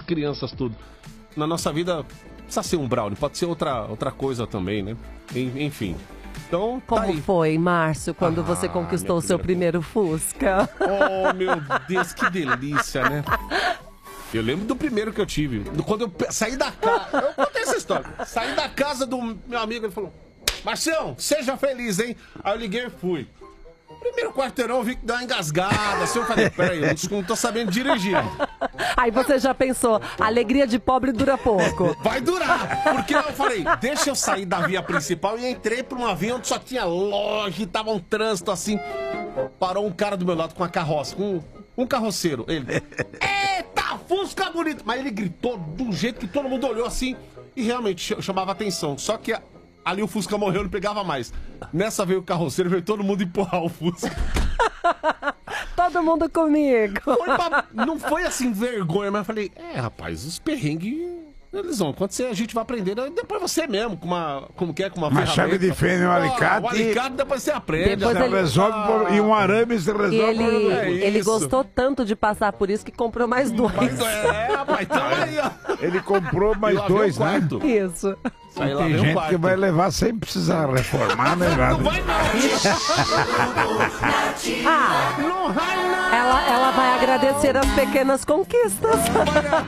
crianças, tudo. Na nossa vida, precisa ser um brownie, pode ser outra coisa também, né? Enfim. Então, tá Como aí. foi, Márcio, quando você conquistou o seu primeiro Fusca? Oh, meu Deus, que delícia, né? Eu lembro do primeiro que eu tive. Quando eu saí da casa. Eu contei essa história. Saí da casa do meu amigo, ele falou: Marcião, seja feliz, hein? Aí eu liguei e fui. Primeiro quarteirão eu vi que deu uma engasgada. Assim eu falei: peraí, eu não tô sabendo dirigir. Aí você já pensou, a alegria de pobre dura pouco. Vai durar! Porque eu falei: deixa eu sair da via principal e entrei pra uma via onde só tinha loja e tava um trânsito assim. Parou um cara do meu lado com uma carroça, com um carroceiro. Ele: eita, Fusca bonito! Mas ele gritou do jeito que todo mundo olhou assim e realmente chamava atenção. Só que ali o Fusca morreu, não pegava mais. Nessa veio o carroceiro, veio todo mundo empurrar o Fusca. Todo mundo comigo. Não foi assim vergonha, mas eu falei: rapaz, os perrengues, eles vão acontecer, a gente vai aprender. Depois você mesmo, com uma chave de fenda e um alicate. O alicate depois você aprende. Depois ele resolve, e um arame você resolve. Ele gostou tanto de passar por isso que comprou mais dois. Rapaz, então aí, ó. Ele comprou mais dois, né? Isso. Tem gente que vai levar sem precisar reformar, né, Não vai não. Ela vai agradecer as pequenas conquistas.